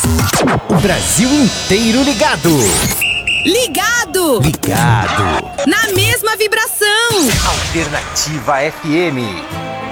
O Brasil inteiro ligado. Ligado! Ligado. Na mesma vibração. Alternativa FM.